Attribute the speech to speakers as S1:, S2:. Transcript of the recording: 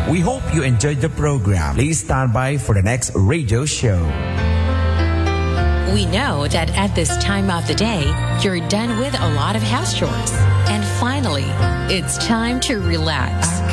S1: We hope you enjoyed the program. Please stand by for the next radio show.
S2: We know that at this time of the day, you're done with a lot of house chores. And finally, it's time to relax.